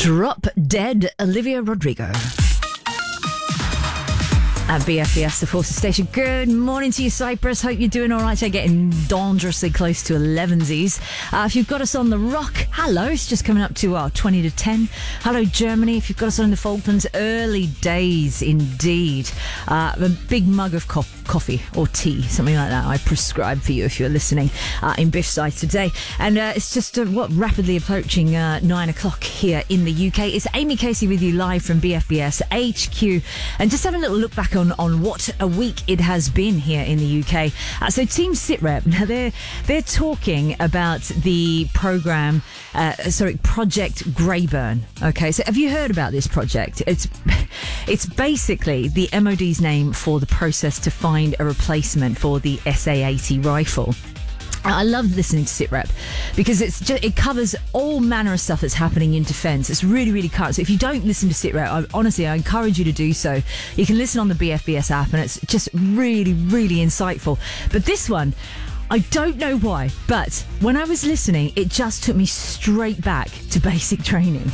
Drop Dead Olivia Rodrigo. At BFBS, the Forces Station. Good morning to you, Cyprus. Hope you're doing all right. You're getting dangerously close to 11sies. If you've got us on the rock, hello. It's just coming up to 20 to 10. Hello, Germany. If you've got us on the Falklands, early days indeed. A big mug of coffee or tea, something like that, I prescribe for you if you're listening in Biffside today. And it's just rapidly approaching 9 o'clock here in the UK. It's Amy Casey with you live from BFBS HQ. And just have a little look back on what a week it has been here in the UK. So Team SITREP, now they're talking about the programme, Project Greyburn. Okay, so have you heard about this project? It's basically the MOD's name for the process to find a replacement for the SA-80 rifle. I love listening to SITREP because it covers all manner of stuff that's happening in defence. It's really, really current. So if you don't listen to SITREP, I encourage you to do so. You can listen on the BFBS app and it's just really, really insightful. But this one, I don't know why, but when I was listening, it just took me straight back to basic training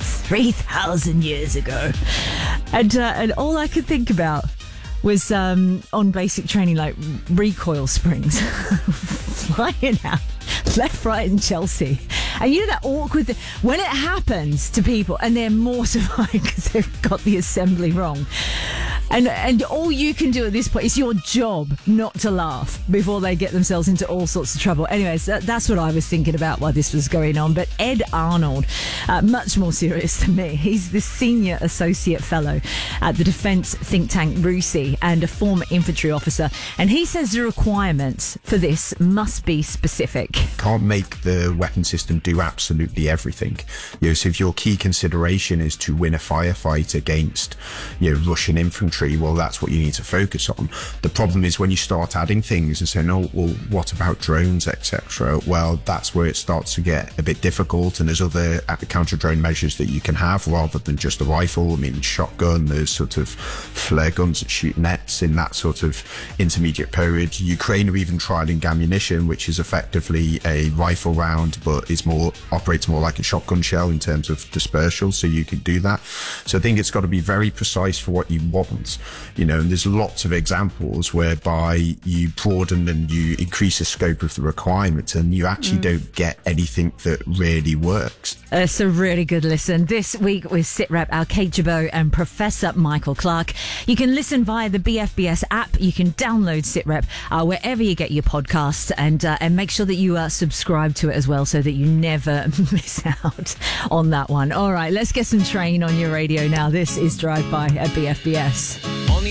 3,000 years ago. And all I could think about was on basic training, like recoil springs flying out left, right, and Chelsea. And you know that awkward thing when it happens to people and they're mortified because they've got the assembly wrong. And all you can do at this point is your job not to laugh before they get themselves into all sorts of trouble. Anyways, that's what I was thinking about while this was going on. But Ed Arnold, much more serious than me. He's the Senior Associate Fellow at the Defence think tank RUSI and a former infantry officer. And he says the requirements for this must be specific. Can't make the weapon system do absolutely everything. So if your key consideration is to win a firefight against Russian infantry, well, that's what you need to focus on. The problem is when you start adding things and saying, oh, well, what about drones, etc.? Well, that's where it starts to get a bit difficult, and there's other counter-drone measures that you can have rather than just a rifle. I mean, shotgun, there's sort of flare guns that shoot nets in that sort of intermediate period. Ukraine are even trialing ammunition, which is effectively a rifle round, but operates more like a shotgun shell in terms of dispersal, so you can do that. So I think it's got to be very precise for what you want. And there's lots of examples whereby you broaden and you increase the scope of the requirements and you actually don't get anything that really works. It's a really good listen. This week with SITREP, Al-Kate Jabot and Professor Michael Clark. You can listen via the BFBS app. You can download SITREP wherever you get your podcasts, and make sure that you subscribe to it as well so that you never miss out on that one. All right, let's get some train on your radio now. This is Drive By at BFBS.